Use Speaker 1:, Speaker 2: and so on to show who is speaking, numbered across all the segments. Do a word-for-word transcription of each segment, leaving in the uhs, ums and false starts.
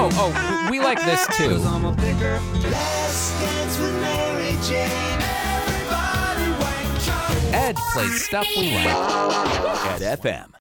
Speaker 1: Oh, oh, we like this too. Ed plays stuff we like at F M.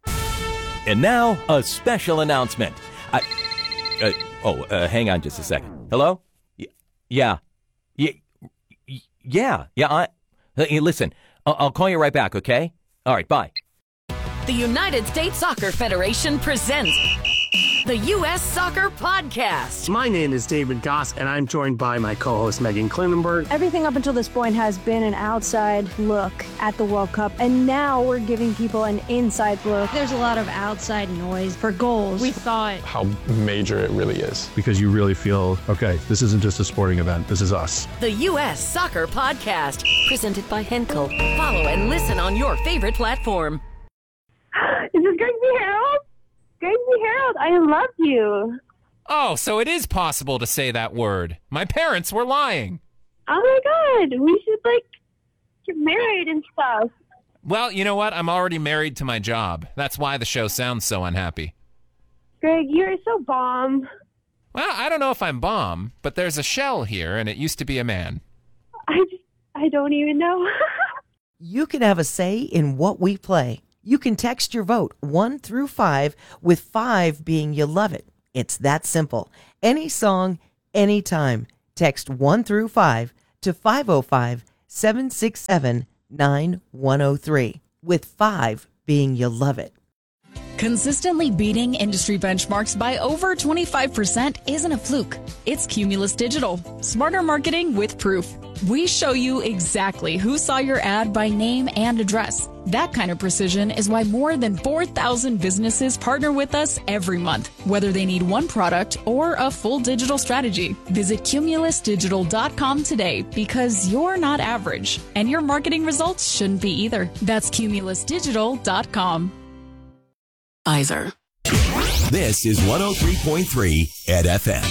Speaker 2: And now, a special announcement. I, uh, oh, uh, hang on just a second. Hello? Y- yeah. Y- y- yeah. Yeah. I, hey, listen, I'll, I'll call you right back, okay? All right, bye.
Speaker 3: The United States Soccer Federation presents the U S Soccer Podcast.
Speaker 4: My name is David Goss, and I'm joined by my co-host Megan Klinenberg.
Speaker 5: Everything up until this point has been an outside look at the World Cup, and now we're giving people an inside look.
Speaker 6: There's a lot of outside noise for goals.
Speaker 7: We thought
Speaker 8: how major it really is.
Speaker 9: Because you really feel, okay, this isn't just a sporting event, this is us.
Speaker 3: The U S Soccer Podcast, presented by Henkel. Follow and listen on your favorite platform.
Speaker 5: Is this Grigsby Harold? Grigsby Harold, I love you.
Speaker 1: Oh, so it is possible to say that word. My parents were lying.
Speaker 5: Oh my God, we should like get married and stuff.
Speaker 1: Well, you know what? I'm already married to my job. That's why the show sounds so unhappy.
Speaker 5: Greg, you're so bomb.
Speaker 1: Well, I don't know if I'm bomb, but there's a shell here, and it used to be a man.
Speaker 5: I just, I don't even know.
Speaker 10: You can have a say in what we play. You can text your vote one through five, with five being you love it. It's that simple. Any song, anytime. Text one through five to five oh five, seven six seven, nine one oh three, with five being you love it.
Speaker 11: Consistently beating industry benchmarks by over twenty-five percent isn't a fluke. It's Cumulus Digital. Smarter marketing with proof. We show you exactly who saw your ad by name and address. That kind of precision is why more than four thousand businesses partner with us every month, whether they need one product or a full digital strategy. Visit cumulus digital dot com today, because you're not average, and your marketing results shouldn't be either. That's cumulus digital dot com.
Speaker 3: Either.
Speaker 2: This is one oh three point three at F M.